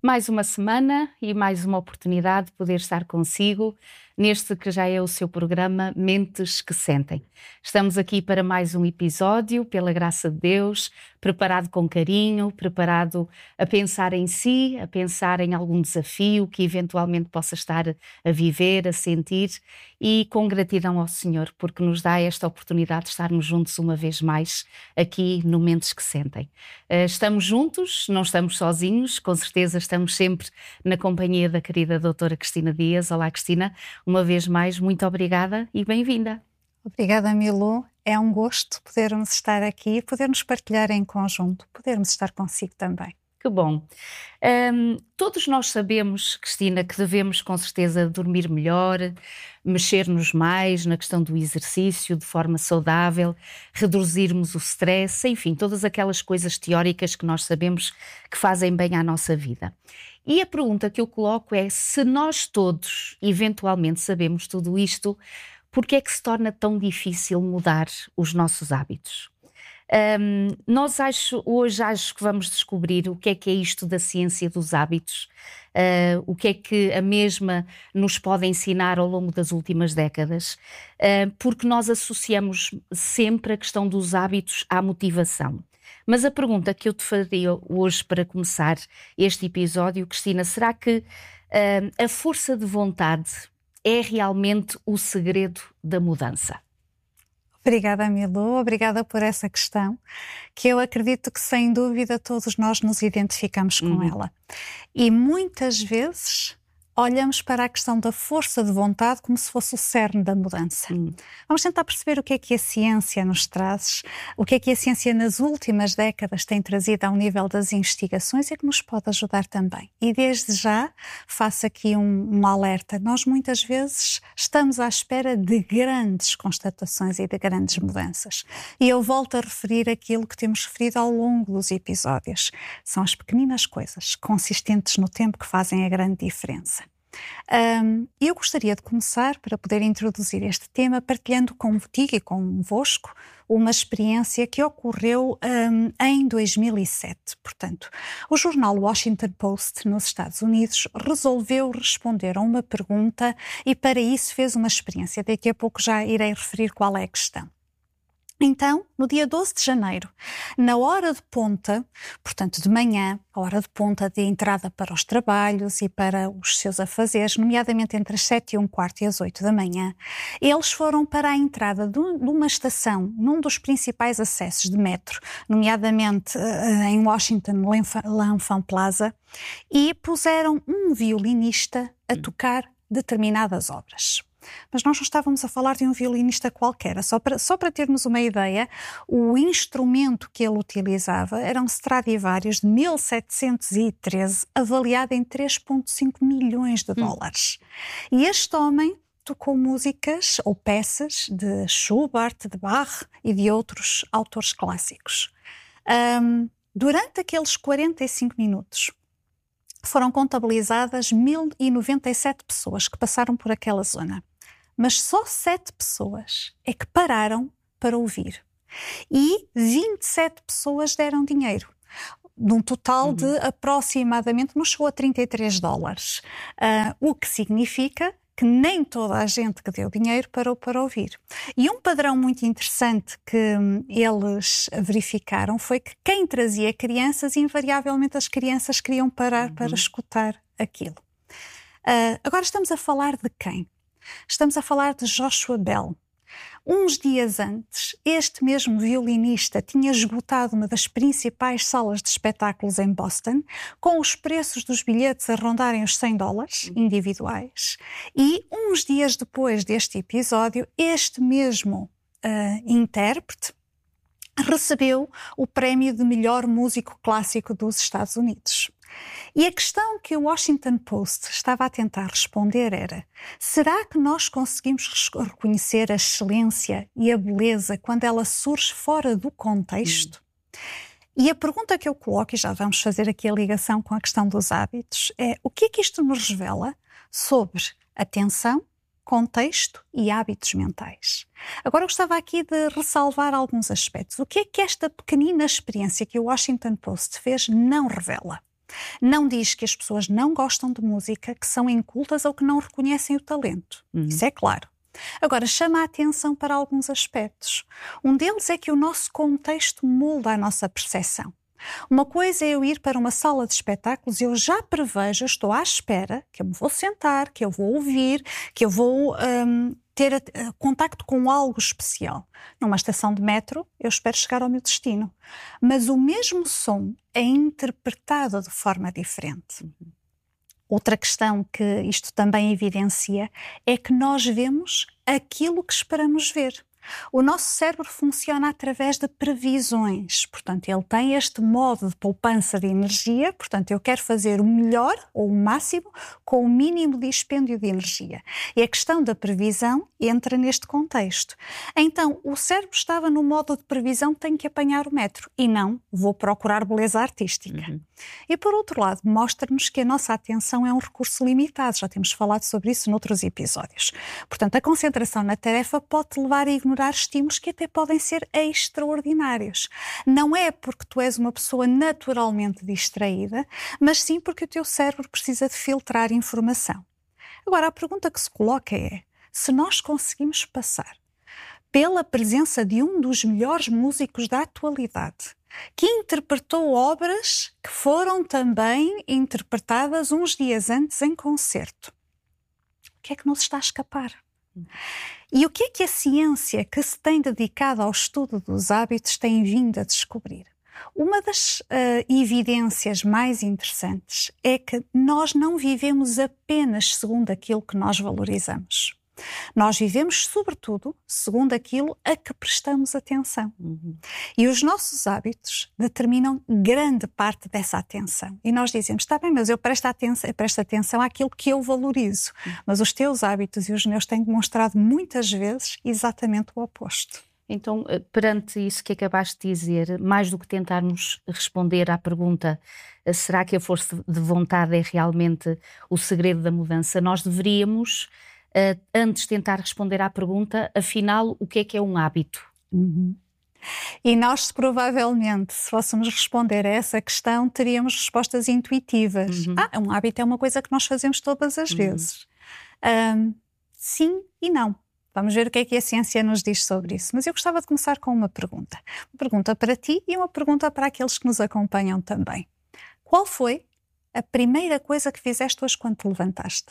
Mais uma semana e mais uma oportunidade de poder estar consigo neste que já é o seu programa Mentes que Sentem. Estamos aqui para mais um episódio, pela graça de Deus, preparado com carinho, preparado a pensar em si, a pensar em algum desafio que eventualmente possa estar a viver, a sentir, e com gratidão ao Senhor, porque nos dá esta oportunidade de estarmos juntos uma vez mais aqui no Mentes que Sentem. Estamos juntos, não estamos sozinhos, com certeza estamos sempre na companhia da querida doutora Cristina Dias. Olá, Cristina, uma vez mais, muito obrigada e bem-vinda. Obrigada, Milu. É um gosto podermos estar aqui, podermos partilhar em conjunto, podermos estar consigo também. Que bom. Todos nós sabemos, Cristina, que devemos com certeza dormir melhor, mexer-nos mais na questão do exercício de forma saudável, reduzirmos o stress, enfim, todas aquelas coisas teóricas que nós sabemos que fazem bem à nossa vida. E a pergunta que eu coloco é: se nós todos eventualmente sabemos tudo isto, por que é que se torna tão difícil mudar os nossos hábitos? Hoje acho que vamos descobrir o que é isto da ciência dos hábitos, o que é que a mesma nos pode ensinar ao longo das últimas décadas, porque nós associamos sempre a questão dos hábitos à motivação. Mas a pergunta que eu te faria hoje para começar este episódio, Cristina, será que a força de vontade é realmente o segredo da mudança? Obrigada, Milu, obrigada por essa questão, que eu acredito que sem dúvida todos nós nos identificamos com ela. E muitas vezes olhamos para a questão da força de vontade como se fosse o cerne da mudança. Vamos tentar perceber o que é que a ciência nos traz, o que é que a ciência nas últimas décadas tem trazido ao nível das investigações e que nos pode ajudar também. E desde já faço aqui um alerta. Nós muitas vezes estamos à espera de grandes constatações e de grandes mudanças. E eu volto a referir aquilo que temos referido ao longo dos episódios. São as pequeninas coisas consistentes no tempo que fazem a grande diferença. Eu gostaria de começar, para poder introduzir este tema, partilhando contigo e convosco uma experiência que ocorreu em 2007. Portanto, o jornal Washington Post, nos Estados Unidos, resolveu responder a uma pergunta e para isso fez uma experiência. Daqui a pouco já irei referir qual é a questão. Então, no dia 12 de janeiro, na hora de ponta, portanto de manhã, a hora de ponta de entrada para os trabalhos e para os seus afazeres, nomeadamente entre as 7h15 e as 8 da manhã, eles foram para a entrada de uma estação, num dos principais acessos de metro, nomeadamente em Washington, L'Enfant Plaza, e puseram um violinista a tocar determinadas obras. Mas nós não estávamos a falar de um violinista qualquer, só para termos uma ideia, o instrumento que ele utilizava era um Stradivarius de 1713, avaliado em 3,5 milhões de dólares. E este homem tocou músicas ou peças de Schubert, de Bach e de outros autores clássicos. Durante aqueles 45 minutos, foram contabilizadas 1.097 pessoas que passaram por aquela zona. Mas só 7 pessoas é que pararam para ouvir. E 27 pessoas deram dinheiro. De um total de aproximadamente, não chegou a 33 dólares. O que significa que nem toda a gente que deu dinheiro parou para ouvir. E um padrão muito interessante que eles verificaram foi que quem trazia crianças, invariavelmente as crianças queriam parar para escutar aquilo. Agora estamos a falar de quem? Estamos a falar de Joshua Bell. Uns dias antes, este mesmo violinista tinha esgotado uma das principais salas de espetáculos em Boston, com os preços dos bilhetes a rondarem os 100 dólares individuais. E uns dias depois deste episódio, este mesmo intérprete recebeu o prémio de melhor músico clássico dos Estados Unidos. E a questão que o Washington Post estava a tentar responder era: será que nós conseguimos reconhecer a excelência e a beleza quando ela surge fora do contexto? E a pergunta que eu coloco, e já vamos fazer aqui a ligação com a questão dos hábitos, é: o que é que isto nos revela sobre atenção, contexto e hábitos mentais? Agora eu gostava aqui de ressalvar alguns aspectos. O que é que esta pequenina experiência que o Washington Post fez não revela? Não diz que as pessoas não gostam de música, que são incultas ou que não reconhecem o talento. Isso é claro. Agora, chama a atenção para alguns aspectos. Um deles é que o nosso contexto molda a nossa percepção. Uma coisa é eu ir para uma sala de espetáculos e eu já prevejo, eu estou à espera, que eu me vou sentar, que eu vou ouvir, que eu vou ter contacto com algo especial. Numa estação de metro, eu espero chegar ao meu destino. Mas o mesmo som é interpretado de forma diferente. Outra questão que isto também evidencia é que nós vemos aquilo que esperamos ver. O nosso cérebro funciona através de previsões, portanto, ele tem este modo de poupança de energia, portanto, eu quero fazer o melhor ou o máximo com o mínimo de expêndio de energia. E a questão da previsão entra neste contexto. Então, o cérebro estava no modo de previsão, tenho que apanhar o metro, e não, vou procurar beleza artística. E por outro lado, mostra-nos que a nossa atenção é um recurso limitado, já temos falado sobre isso noutros episódios. Portanto, a concentração na tarefa pode-te levar a ignorar estímulos que até podem ser extraordinários. Não é porque tu és uma pessoa naturalmente distraída, mas sim porque o teu cérebro precisa de filtrar informação. Agora, a pergunta que se coloca é: se nós conseguimos passar pela presença de um dos melhores músicos da atualidade, que interpretou obras que foram também interpretadas uns dias antes em concerto, o que é que nos está a escapar? E o que é que a ciência que se tem dedicado ao estudo dos hábitos tem vindo a descobrir? Uma das evidências mais interessantes é que nós não vivemos apenas segundo aquilo que nós valorizamos. Nós vivemos, sobretudo, segundo aquilo a que prestamos atenção. E os nossos hábitos determinam grande parte dessa atenção. E nós dizemos, está bem, mas eu presto atenção àquilo que eu valorizo. Mas os teus hábitos e os meus têm demonstrado muitas vezes exatamente o oposto. Então, perante isso que acabaste de dizer, mais do que tentarmos responder à pergunta será que a força de vontade é realmente o segredo da mudança, nós deveríamos, antes tentar responder à pergunta, afinal, o que é um hábito? E nós, provavelmente, se fôssemos responder a essa questão, teríamos respostas intuitivas. Um hábito é uma coisa que nós fazemos todas as vezes. Sim e não. Vamos ver o que é que a ciência nos diz sobre isso. Mas eu gostava de começar com uma pergunta. Uma pergunta para ti e uma pergunta para aqueles que nos acompanham também. Qual foi a primeira coisa que fizeste hoje quando te levantaste?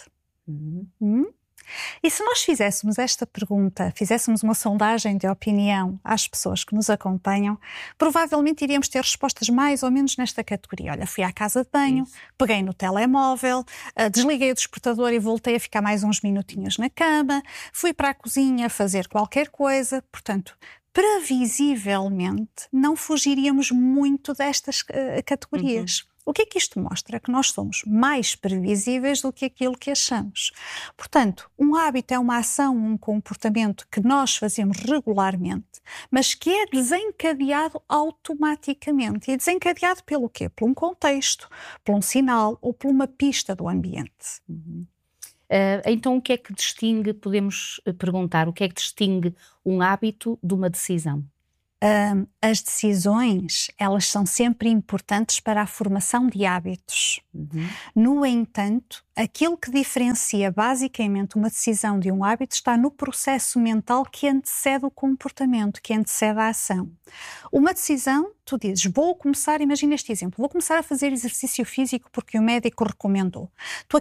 E se nós fizéssemos esta pergunta, fizéssemos uma sondagem de opinião às pessoas que nos acompanham, provavelmente iríamos ter respostas mais ou menos nesta categoria. Olha, fui à casa de banho, peguei no telemóvel, desliguei o despertador e voltei a ficar mais uns minutinhos na cama, fui para a cozinha fazer qualquer coisa. Portanto, previsivelmente, não fugiríamos muito destas categorias. O que é que isto mostra? Que nós somos mais previsíveis do que aquilo que achamos. Portanto, um hábito é uma ação, um comportamento que nós fazemos regularmente, mas que é desencadeado automaticamente. E é desencadeado pelo quê? Por um contexto, por um sinal ou por uma pista do ambiente. Então, o que é que distingue, podemos perguntar, o que é que distingue um hábito de uma decisão? As decisões, elas são sempre importantes para a formação de hábitos. No entanto, aquilo que diferencia basicamente uma decisão de um hábito está no processo mental que antecede o comportamento, que antecede a ação. Uma decisão, tu dizes, vou começar, imagina este exemplo, vou começar a fazer exercício físico porque o médico recomendou. Tu